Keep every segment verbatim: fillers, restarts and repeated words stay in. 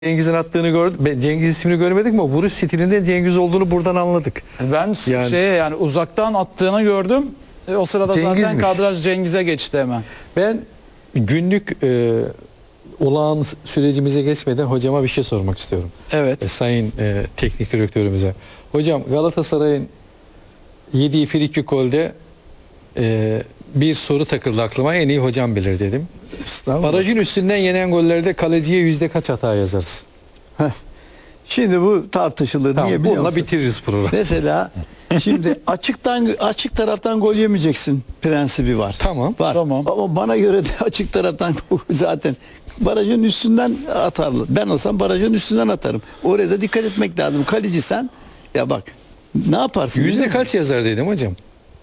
Cengiz'in attığını gördük. Cengiz ismini görmedik ama vuruş stilinde Cengiz olduğunu buradan anladık. Ben Yani- şeye yani uzaktan attığını gördüm. E, o sırada zaten Cengiz'miş. kadraj Cengiz'e geçti hemen. Ben günlük e, olağan sürecimize geçmeden hocama bir şey sormak istiyorum. Evet. E, sayın e, teknik direktörümüze. Hocam Galatasaray'ın yediği frikik golde e, bir soru takıldı aklıma. En iyi hocam bilir dedim. Barajın üstünden yenen gollerde kaleciye yüzde kaç hata yazarız? Şimdi bu tartışılır. Tamam, Niye biliyor bununla musun? bitiririz programı. Mesela şimdi açıktan açık taraftan gol yemeyeceksin prensibi var. Tamam. Var. Tamam. Ama bana göre de açık taraftan gol zaten barajın üstünden atarlı. Ben olsam barajın üstünden atarım. Oraya da dikkat etmek lazım. Kaleci sen ya bak ne yaparsın? Yüzde biliyor musun? kaç yazar dedim hocam?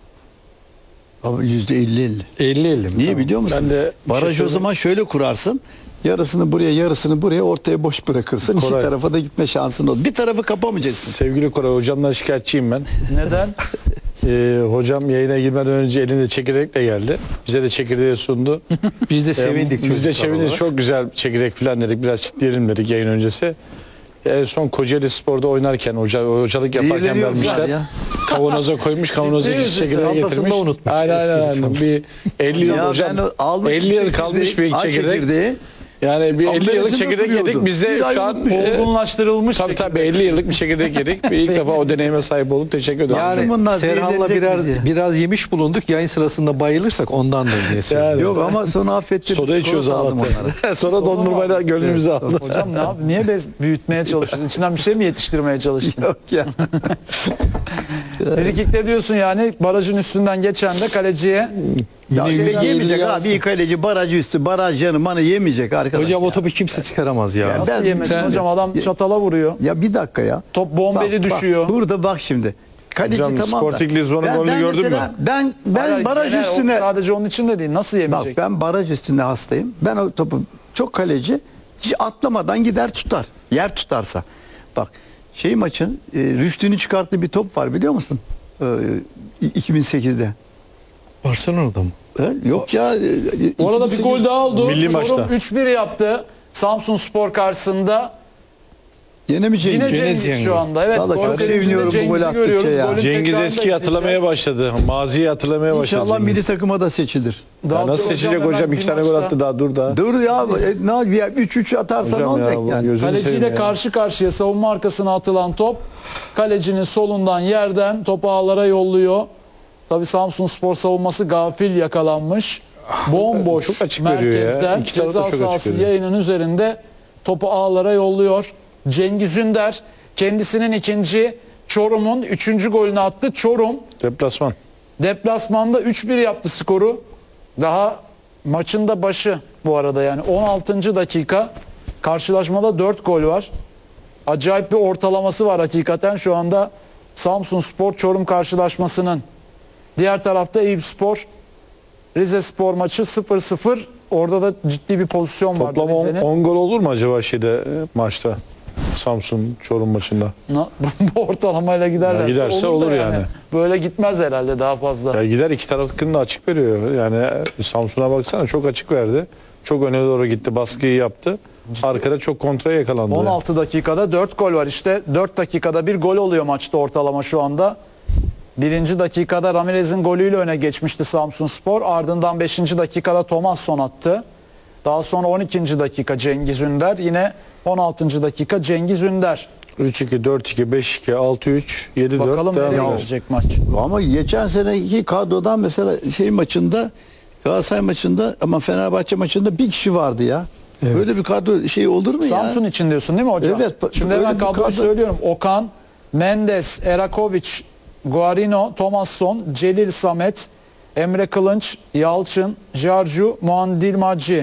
Ama yüzde elli elli. elli elli mi? Niye Tamam. biliyor musun? Ben de bir Barajı şey o zaman şöyle kurarsın. Yarısını buraya, yarısını buraya, ortaya boş bırakırsın. İki Koray. tarafa da gitme şansın olur. Bir tarafı kapamayacaksın. Sevgili Koray, hocamdan şikayetçiyim ben. Neden? Ee, hocam yayına girmeden önce elinde çekirdekle geldi. Bize de çekirdeği sundu. Biz de sevindik. Ee, Biz de çocuklar sevindik. olarak. Çok güzel çekirdek falan dedik. Biraz çitleyelim dedik yayın öncesi. En son Kocaeli Spor'da oynarken, hoca, hocalık yaparken Diğerleri yok vermişler. ya. Kavanoza koymuş, kavanoza Ciddi iki misin? çekirdeği Çantasında getirmiş. unutmuş. Aynen aynen. Eski aynen. Bir elli yıl Ya hocam. ben o almış elli yıl çekirdeği, kalmış bir ay çekirdek. çekirdeği. Yani bir elli Ambalajında yıllık çekirdek duruyordu. yedik. Biz de Bir ay şu an unutmuş. Olgunlaştırılmış. tabii çekirdek. tabii elli yıllık bir çekirdek yedik. Bir ilk defa o deneyime sahip olduk. Teşekkür ederim. Yani Bunlar Serhan'la zehirlenecek biraz, mi diye. biraz yemiş bulunduk. Yayın sırasında bayılırsak ondandır diye söylüyorum. Yok ama sonra affettim. Soda içiyoruz Soda aldım onlara. Allah'tan. Sonra dondurmayla gönlümüzü aldı. Hocam ne yap? Niye bez büyütmeye çalıştın? İçinden bir şey mi yetiştirmeye çalıştın? Yok ya. Frikik'te diyorsun yani barajın üstünden geçen de kaleciye Ya Yine şey yüzde yemeyecek elli abi. Bir kaleci barajı üstü baraj yanı manı yemeyecek arkadaş. Hocam ya. o topu kimse çıkaramaz ya. Ya nasıl ben- yemesin sen- hocam? Adam çatala vuruyor. Ya bir dakika ya. Top bombeli Bak, bak, düşüyor. burada bak şimdi. Kaleci Hocam, tamam da. Sporting Lisbon'un Ben- golünü ben gördün mesela- mü? Ben ben Hayır, baraj genel, o üstüne sadece onun için de değil. Nasıl bak yemeyecek? ben baraj üstünde hastayım. Ben o topu çok kaleci hiç atlamadan gider tutar. Yer tutarsa. Bak şey maçın e, Rüştü'nün çıkarttığı bir top var biliyor musun? E, iki bin sekizde. Barcelona'da mı? E, Yok ya. e, Orada bir iki bin sekiz gol daha oldu. Milli Çorum maçta. üç bir yaptı. Samsun Spor karşısında. Yenemeyecek. Yine Gene Cengiz Cengiz. şu anda. Evet. Vallahi gol çok sevincinde seviniyorum bu Cengiz'i gol attıkça görüyoruz. ya. Golün Cengiz tekrarını eski da hatırlamaya izleyeceğiz. başladı. Maziyi hatırlamaya başladı. İnşallah Cengiz. milli takıma da seçilir. Daha Ya nasıl hocam seçecek hemen hocam? bir İki tane gol maçta attı daha, dur daha. Dur ya. E, ne yap- ya üç üç atarsa ne Hocam olacak ya, bu yani? gözünü seveyim Kaleciyle ya. karşı karşıya savunma arkasına atılan top kalecinin solundan yerden topu ağlara yolluyor. Tabi Samsun Spor savunması gafil yakalanmış. Bomboş Çok açık veriyor ya. merkezden İki taraf da ceza çok açık sahası veriyor. yayının üzerinde topu ağlara yolluyor. Cengiz Ünder kendisinin ikinci, Çorum'un üçüncü golünü attı. Çorum Deplasman. deplasmanda üç bir yaptı skoru. Daha maçın da başı bu arada yani on altıncı dakika karşılaşmada dört gol var. Acayip bir ortalaması var hakikaten şu anda Samsun Spor Çorum karşılaşmasının. Diğer tarafta Eyüpspor Rize Spor maçı sıfır sıfır. Orada da ciddi bir pozisyon var Toplam Rize'nin. on gol olur mu acaba şeyde e, maçta? Samsun Çorum maçında. Na- Bu ortalamayla giderlerse Ya giderse da olur yani. Böyle gitmez herhalde daha fazla. Ya gider, iki tarafın da açık veriyor. Yani e, Samsun'a baksana, çok açık verdi. Çok öne doğru gitti, baskıyı yaptı. Arkada çok kontra yakalandı. on altı dakikada dört gol var. İşte dört dakikada bir gol oluyor maçta ortalama şu anda. Birinci dakikada Ramirez'in golüyle öne geçmişti Samsun Spor. Ardından beşinci dakikada Thomasson attı. Daha sonra on ikinci dakika Cengiz Ünder. Yine on altıncı dakika Cengiz Ünder. üç iki, dört iki, beş iki, altı üç, yedi dört Bakalım devam nereye ediyor. gidecek maç. Ama geçen seneki kadrodan mesela şey maçında Galatasaray maçında ama Fenerbahçe maçında bir kişi vardı ya. Böyle bir kadro şey olur mu Samsun ya? için diyorsun değil mi hocam? Evet, Şimdi öyle hemen bir kadroyu kadro- söylüyorum. Okan, Mendes, Erakovic, Guarino, Thomasson, Celil Samet, Emre Kılınç, Yalçın, Jarju, Muandilmacı.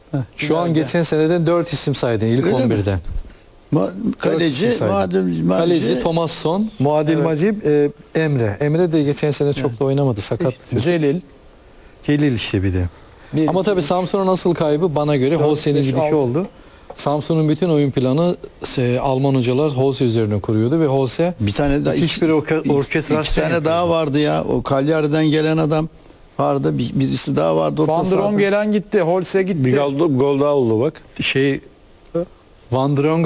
Şu an geçen seneden dört isim saydın ilk Öyle mi? on birden. Ma- kaleci, isim saydım. madem, Kaleci Thomasson, Muadil Evet. Macip, e, Emre. Emre de geçen sene çok da oynamadı. Sakat. Celil. Celil işte bir de. Bir, Ama iki, tabii üç. Samsun'un asıl kaybı bana göre Holse'nin beş, gidişi altı. oldu. Samsun'un bütün oyun planı e, Alman hocalar Holse üzerine kuruyordu ve Holse bir tane daha müthiş bir orke- orkestrasyon iki tane yapıyordu. daha vardı ya. O Cagliari'den gelen adam vardı. Bir, birisi daha vardı orta Van der Oom sahada. gelen gitti. Holse gitti. Bir gol, gol daha oldu bak. şey Van Dronga